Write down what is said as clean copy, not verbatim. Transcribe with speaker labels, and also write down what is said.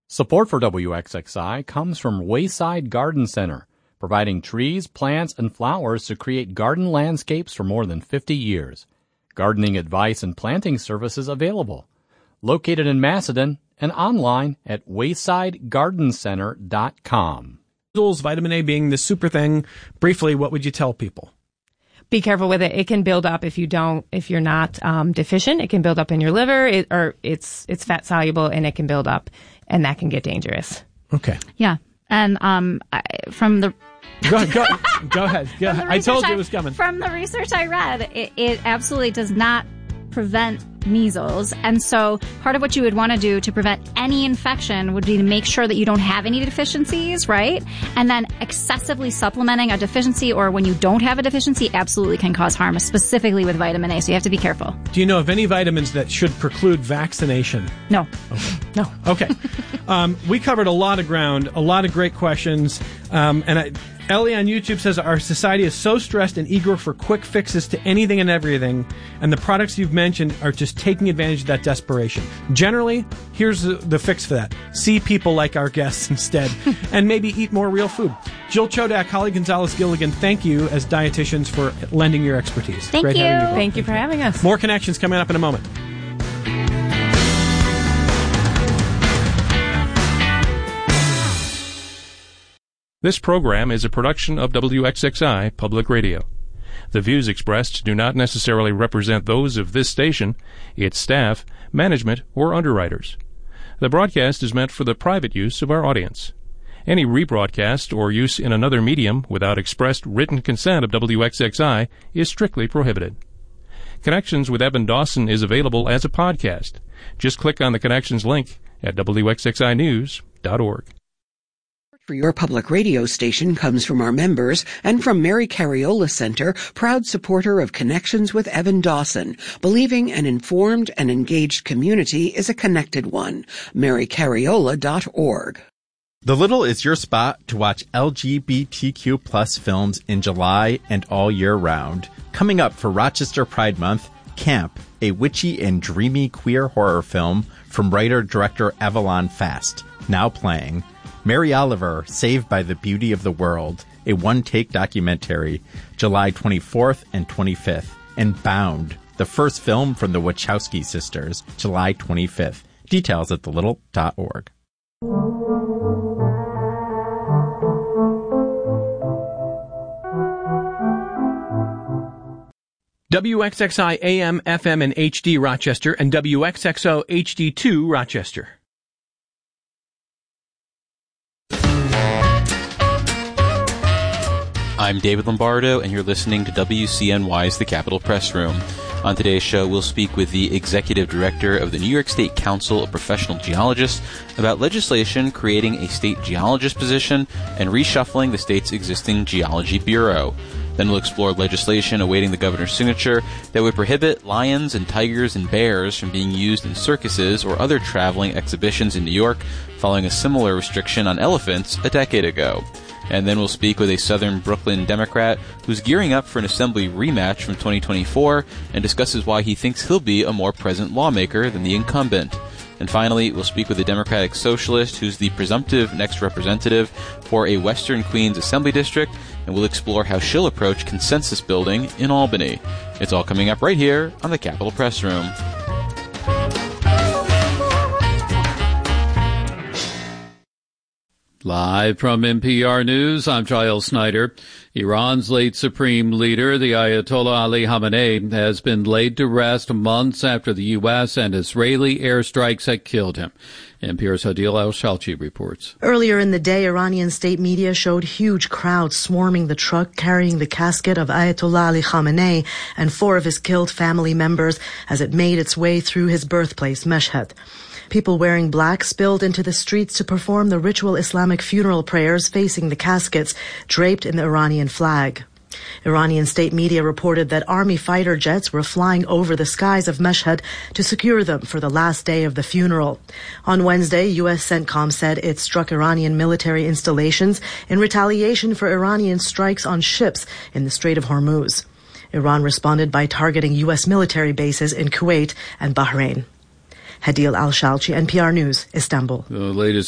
Speaker 1: Support for WXXI comes from Wayside Garden Center, providing trees, plants, and flowers to create garden landscapes for more than 50 years. Gardening advice and planting services available. Located in Macedon and online at waysidegardencenter.com.
Speaker 2: Vitamin A being the super thing, briefly, what would you tell people?
Speaker 3: Be careful with it. It can build up if you're not deficient. It can build up in your liver, it's fat soluble, and it can build up, and that can get dangerous.
Speaker 2: Okay.
Speaker 4: Yeah, and from the
Speaker 2: go ahead. I told you it was coming.
Speaker 4: From the research I read, it absolutely does not prevent measles. And so part of what you would want to do to prevent any infection would be to make sure that you don't have any deficiencies, right? And then excessively supplementing a deficiency, or when you don't have a deficiency, absolutely can cause harm, specifically with vitamin A. So you have to be careful.
Speaker 2: Do you know of any vitamins that should preclude vaccination?
Speaker 3: No.
Speaker 2: Okay.
Speaker 3: No.
Speaker 2: Okay. We covered a lot of ground, a lot of great questions. Ellie on YouTube says, our society is so stressed and eager for quick fixes to anything and everything, and the products you've mentioned are just taking advantage of that desperation. Generally, here's the fix for that. See people like our guests instead, and maybe eat more real food. Jill Chodak, Holly Gonzalez-Gilligan, thank you as dietitians for lending your expertise.
Speaker 4: Thank
Speaker 2: Great
Speaker 4: you.
Speaker 2: having you both.
Speaker 3: Thank you for having us.
Speaker 2: More Connections coming up in a moment.
Speaker 5: This program is a production of WXXI Public Radio. The views expressed do not necessarily represent those of this station, its staff, management, or underwriters. The broadcast is meant for the private use of our audience. Any rebroadcast or use in another medium without expressed written consent of WXXI is strictly prohibited. Connections with Evan Dawson is available as a podcast. Just click on the Connections link at WXXInews.org.
Speaker 6: For your public radio station comes from our members and from Mary Cariola Center, proud supporter of Connections with Evan Dawson, believing an informed and engaged community is a connected one. MaryCariola.org.
Speaker 7: The Little is your spot to watch LGBTQ plus films in July and all year round. Coming up for Rochester Pride Month, Camp, a witchy and dreamy queer horror film from writer-director Evelyn Fast, now playing. Mary Oliver, Saved by the Beauty of the World, a one-take documentary, July 24th and 25th. And Bound, the first film from the Wachowski sisters, July 25th. Details at thelittle.org.
Speaker 2: WXXI AM, FM, and HD Rochester, and WXXO HD2 Rochester.
Speaker 8: I'm David Lombardo, and you're listening to WCNY's The Capitol Press Room. On today's show, we'll speak with the Executive Director of the New York State Council of Professional Geologists about legislation creating a state geologist position and reshuffling the state's existing geology bureau. Then we'll explore legislation awaiting the governor's signature that would prohibit lions and tigers and bears from being used in circuses or other traveling exhibitions in New York, following a similar restriction on elephants a decade ago. And then we'll speak with a Southern Brooklyn Democrat who's gearing up for an assembly rematch from 2024 and discusses why he thinks he'll be a more present lawmaker than the incumbent. And finally, we'll speak with a Democratic socialist who's the presumptive next representative for a Western Queens Assembly District, and we'll explore how she'll approach consensus building in Albany. It's all coming up right here on the Capitol Press Room.
Speaker 9: Live from NPR News, I'm Giles Snyder. Iran's late supreme leader, the Ayatollah Ali Khamenei, has been laid to rest months after the U.S. and Israeli airstrikes had killed him. NPR's Hadil Al-Shalchi reports.
Speaker 10: Earlier in the day, Iranian state media showed huge crowds swarming the truck carrying the casket of Ayatollah Ali Khamenei and 4 of his killed family members as it made its way through his birthplace, Mashhad. People wearing black spilled into the streets to perform the ritual Islamic funeral prayers facing the caskets draped in the Iranian flag. Iranian state media reported that army fighter jets were flying over the skies of Mashhad to secure them for the last day of the funeral. On Wednesday, U.S. CENTCOM said it struck Iranian military installations in retaliation for Iranian strikes on ships in the Strait of Hormuz. Iran responded by targeting U.S. military bases in Kuwait and Bahrain. Hadil Al-Shalchi, NPR News, Istanbul.
Speaker 9: The latest